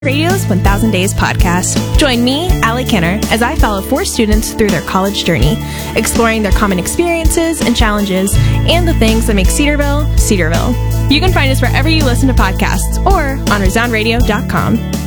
Radio's 1000 Days podcast. Join me, Allie Kenner, as I follow 4 students through their college journey, exploring their common experiences and challenges, and the things that make Cedarville, Cedarville. You can find us wherever you listen to podcasts or on resoundradio.com.